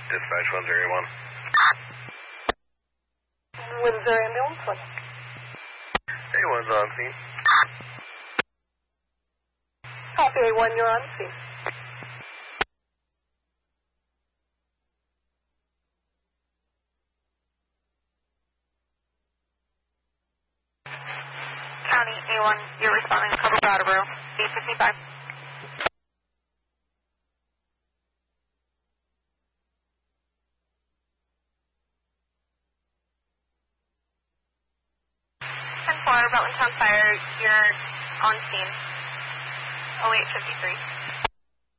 Dispatch 101. Windsor ambulance, what? A1's on scene. Copy A1, you're on scene. County A1, you're responding to Cover Brattleboro, 855. Rutland Town Fire, you're on scene. 0853.